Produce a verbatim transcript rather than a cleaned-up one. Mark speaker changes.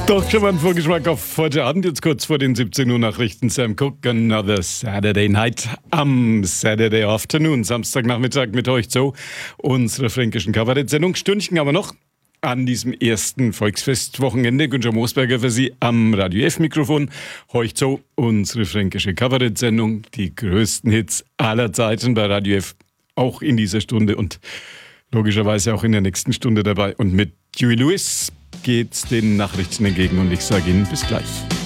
Speaker 1: Doch schon mal ein Vorgeschmack auf heute Abend, jetzt kurz vor den siebzehn Uhr Nachrichten. Sam Cooke, Another Saturday Night am Saturday Afternoon, Samstagnachmittag mit euch zu unserer fränkischen Kabarett-Sendung. Stündchen aber noch an diesem ersten Volksfestwochenende. Günther Moosberger für Sie am Radio F-Mikrofon. Heute zu unsere fränkische Kabarett-Sendung. Die größten Hits aller Zeiten bei Radio F, auch in dieser Stunde und logischerweise auch in der nächsten Stunde dabei. Und mit Huey Lewis geht's den Nachrichten entgegen und ich sage Ihnen bis gleich.